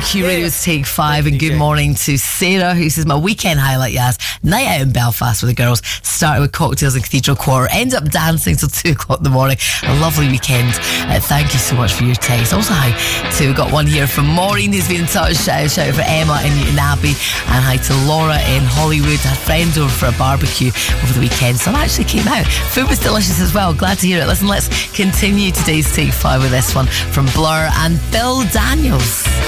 Q Radio's Take 5, and good morning to Sarah, who says, my weekend highlight, Yaz, night out in Belfast with the girls, started with cocktails in Cathedral Quarter, ends up dancing till 2 o'clock in the morning. A lovely weekend. Thank you so much for your text. Also hi to, we've got one here from Maureen, who's been in touch, shout out for Emma in Newton Abbey, and hi to Laura in Hollywood. Had friends over for a barbecue over the weekend, so I actually came out. Food was delicious as well, glad to hear it. Listen, let's continue today's Take 5 with this one from Blur and Bill Daniels.